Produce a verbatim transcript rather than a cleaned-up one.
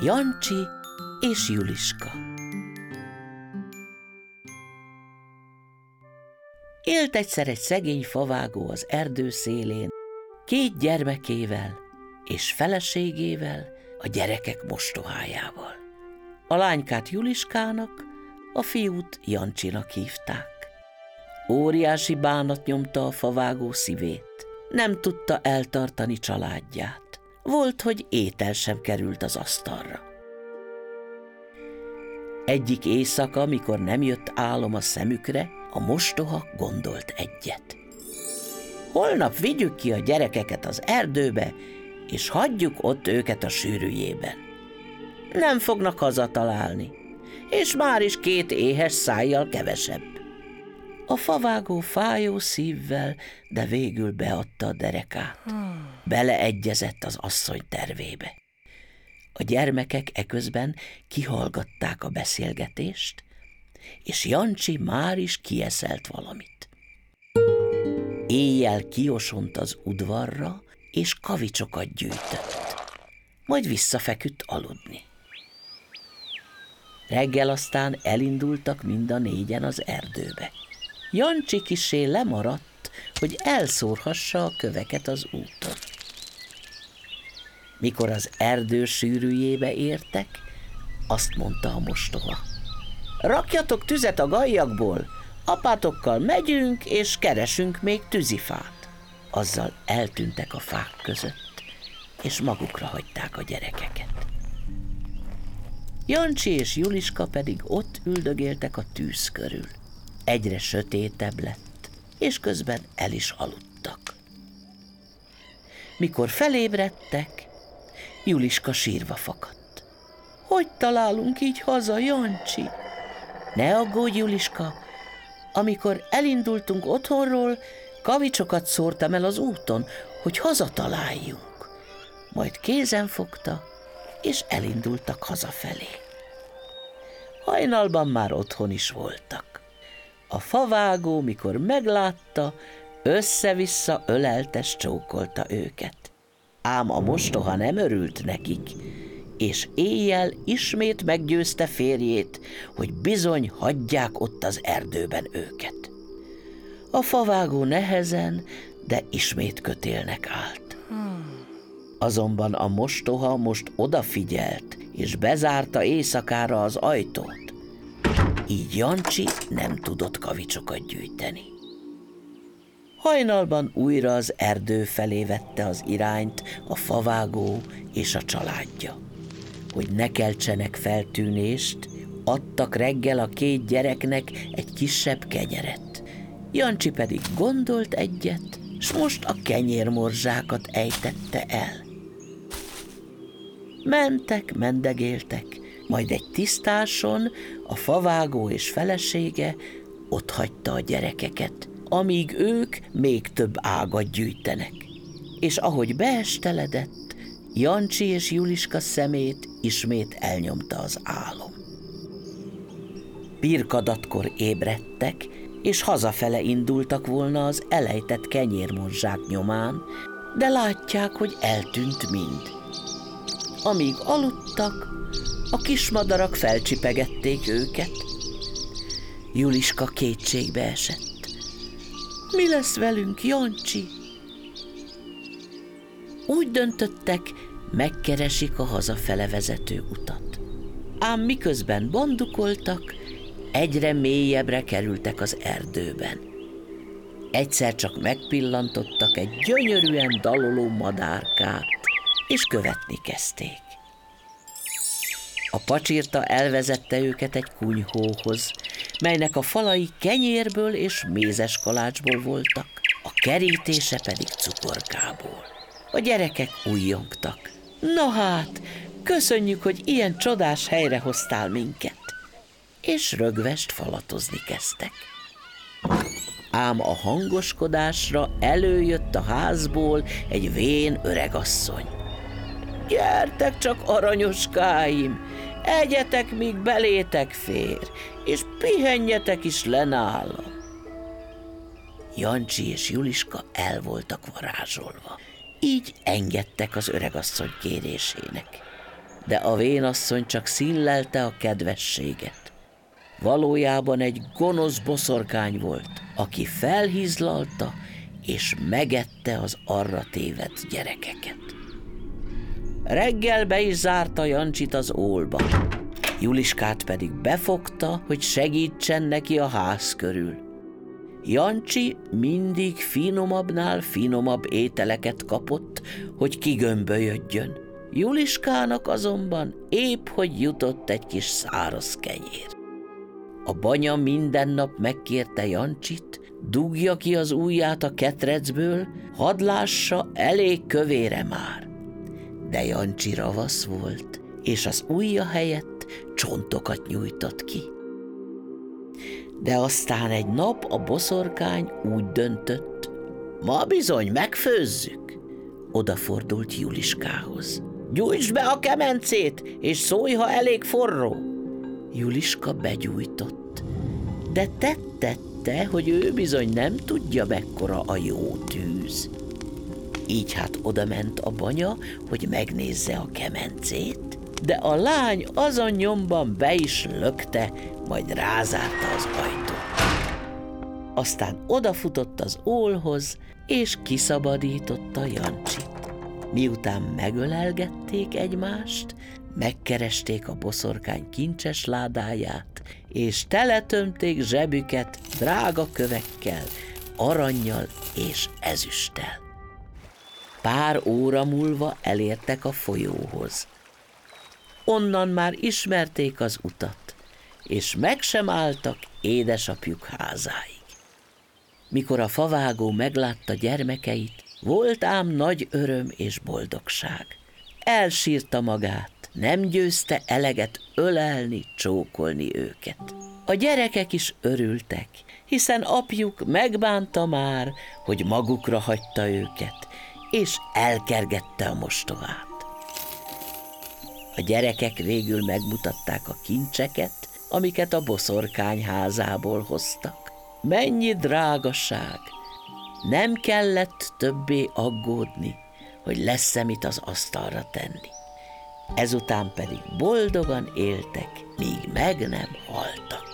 Jancsi és Juliska. Élt egyszer egy szegény favágó az erdő szélén, két gyermekével és feleségével, a gyerekek mostohájával. A lánykát Juliskának, a fiút Jancsinak hívták. Óriási bánat nyomta a favágó szívét. Nem tudta eltartani családját. Volt, hogy étel sem került az asztalra. Egyik éjszaka, mikor nem jött álom a szemükre, a mostoha gondolt egyet. Holnap vigyük ki a gyerekeket az erdőbe, és hagyjuk ott őket a sűrűjében. Nem fognak hazatalálni, és már is két éhes szájjal kevesebb. A favágó fájó szívvel, de végül beadta a derekát. Beleegyezett az asszony tervébe. A gyermekek eközben kihallgatták a beszélgetést, és Jancsi már is kieszelt valamit. Éjjel kiosont az udvarra, és kavicsokat gyűjtött. Majd visszafeküdt aludni. Reggel aztán elindultak mind a négyen az erdőbe. Jancsi kissé lemaradt, hogy elszórhassa a köveket az úton. Mikor az erdő sűrűjébe értek, azt mondta a mostoha: rakjatok tüzet a gallyakból, apátokkal megyünk, és keresünk még tűzifát. Azzal eltűntek a fák között, és magukra hagyták a gyerekeket. Jancsi és Juliska pedig ott üldögéltek a tűz körül. Egyre sötétebb lett, és közben el is aludtak. Mikor felébredtek, Juliska sírva fakadt. Hogy találunk így haza, Jancsi? Ne aggódj, Juliska, amikor elindultunk otthonról, kavicsokat szórtam el az úton, hogy hazataláljunk. Majd kézen fogta, és elindultak hazafelé. Hajnalban már otthon is voltak. A favágó, mikor meglátta, össze-vissza öleltes csókolta őket. Ám a mostoha nem örült nekik, és éjjel ismét meggyőzte férjét, hogy bizony hagyják ott az erdőben őket. A favágó nehezen, de ismét kötélnek állt. Azonban a mostoha most odafigyelt, és bezárta éjszakára az ajtót. Így Jancsi nem tudott kavicsokat gyűjteni. Hajnalban újra az erdő felé vette az irányt a favágó és a családja. Hogy ne keltsenek feltűnést, adtak reggel a két gyereknek egy kisebb kenyeret. Jancsi pedig gondolt egyet, s most a kenyérmorzsákat ejtette el. Mentek, mendegéltek, majd egy tisztáson a favágó és felesége otthagyta a gyerekeket, amíg ők még több ágat gyűjtenek. És ahogy beesteledett, Jancsi és Juliska szemét ismét elnyomta az álom. Pirkadatkor ébredtek, és hazafele indultak volna az elejtett kenyérmorzsák nyomán, de látják, hogy eltűnt mind. Amíg aludtak, a kismadarak felcsipegették őket. Juliska kétségbe esett. Mi lesz velünk, Jancsi? Úgy döntöttek, megkeresik a hazafele vezető utat. Ám miközben bandukoltak, egyre mélyebbre kerültek az erdőben. Egyszer csak megpillantottak egy gyönyörűen daloló madárkát, és követni kezdték. A pacsirta elvezette őket egy kunyhóhoz, melynek a falai kenyérből és mézes kalácsból voltak, a kerítése pedig cukorkából. A gyerekek ujjongtak. Na hát, köszönjük, hogy ilyen csodás helyre hoztál minket. És rögvest falatozni kezdtek. Ám a hangoskodásra előjött a házból egy vén öregasszony. Gyertek csak, aranyoskáim, egyetek, míg belétek fér, és pihenjetek is le nálam. Jancsi és Juliska el voltak varázsolva. Így engedtek az öregasszony kérésének. de a vénasszony csak színlelte a kedvességet. Valójában egy gonosz boszorkány volt, aki felhizlalta és megette az arra tévedt gyerekeket. Reggel be is zárta Jancsit az ólba, Juliskát pedig befogta, hogy segítsen neki a ház körül. Jancsi mindig finomabbnál finomabb ételeket kapott, hogy kigömbölyödjön. Juliskának azonban épp hogy jutott egy kis száraz kenyér. A banya minden nap megkérte Jancsit, dugja ki az ujját a ketrecből, hadd lássa, elég kövére már. De Jancsi ravasz volt, és az ujja helyett csontokat nyújtott ki. De aztán egy nap a boszorkány úgy döntött, ma bizony megfőzzük. Odafordult Juliskához. Gyújtsd be a kemencét, és szólj, ha elég forró. Juliska begyújtott, de tette, hogy ő bizony nem tudja, mekkora a jó tűz. Így hát odament a banya, hogy megnézze a kemencét, de a lány azon nyomban be is lökte, majd rázárta az ajtót. Aztán odafutott az ólhoz, és kiszabadította Jancsit. Miután megölelgették egymást, megkeresték a boszorkány kincses ládáját, és teletömték zsebüket drága kövekkel, arannyal és ezüsttel. Pár óra múlva elértek a folyóhoz. Onnan már ismerték az utat, és meg sem álltak édesapjuk házáig. Mikor a favágó meglátta gyermekeit, volt ám nagy öröm és boldogság. Elsírta magát, nem győzte eleget ölelni, csókolni őket. A gyerekek is örültek, hiszen apjuk megbánta már, hogy magukra hagyta őket, és elkergette a mostohát. A gyerekek végül megmutatták a kincseket, amiket a boszorkány házából hoztak. Mennyi drágaság! Nem kellett többé aggódni, hogy lesz-e mit az asztalra tenni. Ezután pedig boldogan éltek, míg meg nem haltak.